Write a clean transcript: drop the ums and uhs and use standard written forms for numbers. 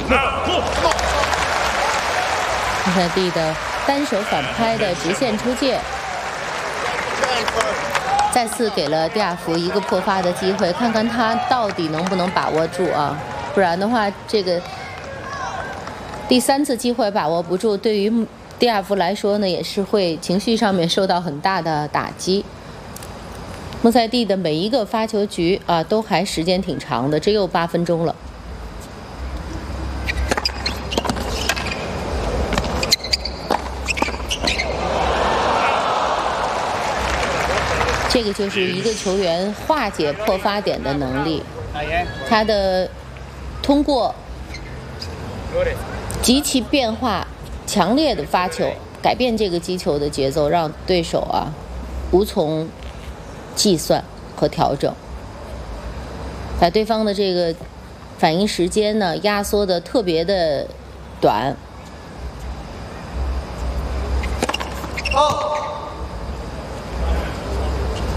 穆塞蒂的单手反拍的直线出界，再次给了蒂亚福一个破发的机会，看看他到底能不能把握住啊！不然的话，这个第3次机会把握不住，对于蒂亚福来说呢，也是会情绪上面受到很大的打击。穆塞蒂的每一个发球局啊，都还时间挺长的，只有8分钟了。这个就是一个球员化解破发点的能力，他的通过极其变化强烈的发球，改变这个击球的节奏，让对手啊无从计算和调整，把对方的这个反应时间呢压缩的特别的短。 哦。